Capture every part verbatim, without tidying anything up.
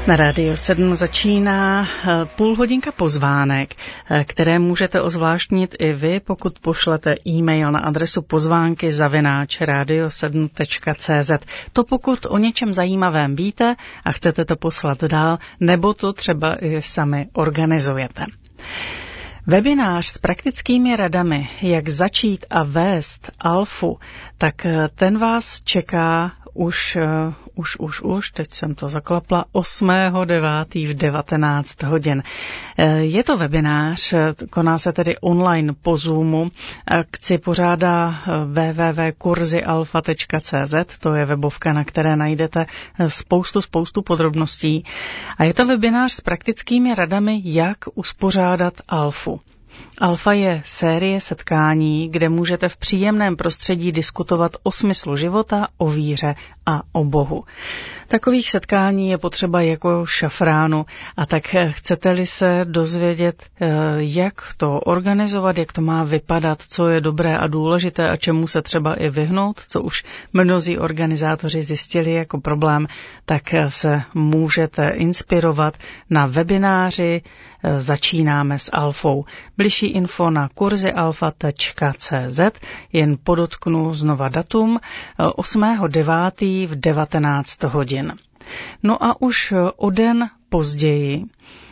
Na Rádiu sedm začíná půl hodinka pozvánek, které můžete ozvláštnit i vy, pokud pošlete e-mail na adresu pozvánky zavináč radio sedm tečka cé zet. To pokud o něčem zajímavém víte a chcete to poslat dál, nebo to třeba i sami organizujete. Webinář s praktickými radami, jak začít a vést alfu, tak ten vás čeká už, už, už, už, teď jsem to zaklapla, osmého devátého v devatenáct hodin. Je to webinář, koná se tedy online po Zoomu. Akci pořádá w w w tečka kurzy alfa tečka cé zet, to je webovka, na které najdete spoustu, spoustu podrobností. A je to webinář s praktickými radami, jak uspořádat alfu. Alfa je série setkání, kde můžete v příjemném prostředí diskutovat o smyslu života, o víře a o Bohu. Takových setkání je potřeba jako šafránu, a tak chcete-li se dozvědět, jak to organizovat, jak to má vypadat, co je dobré a důležité a čemu se třeba i vyhnout, co už mnozí organizátoři zjistili jako problém, tak se můžete inspirovat na webináři Začínáme s alfou. Bližší info na kurzy alfa tečka cé zet, jen podotknu znova datum, osmého devátého v devatenáct hodin. No a už o den později,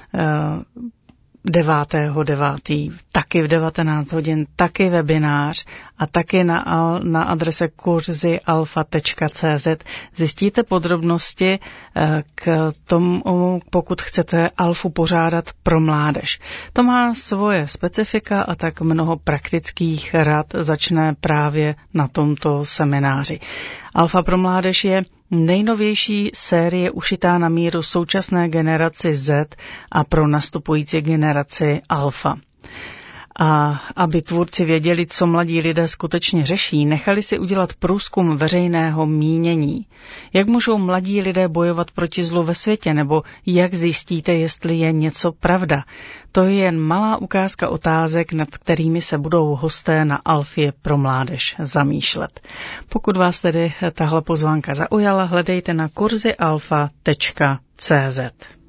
devátého devátého taky v devatenáct hodin, taky webinář a taky na, na adrese kurzy alfa tečka cé zet zjistíte podrobnosti k tomu, pokud chcete alfu pořádat pro mládež. To má svoje specifika a tak mnoho praktických rad začne právě na tomto semináři. Alfa pro mládež je nejnovější série ušitá na míru současné generaci Z a pro nastupující generaci alfa. A aby tvůrci věděli, co mladí lidé skutečně řeší, nechali si udělat průzkum veřejného mínění. Jak můžou mladí lidé bojovat proti zlu ve světě, nebo jak zjistíte, jestli je něco pravda? To je jen malá ukázka otázek, nad kterými se budou hosté na Alfě pro mládež zamýšlet. Pokud vás tedy tahle pozvánka zaujala, hledejte na kurzy alfa tečka cé zet.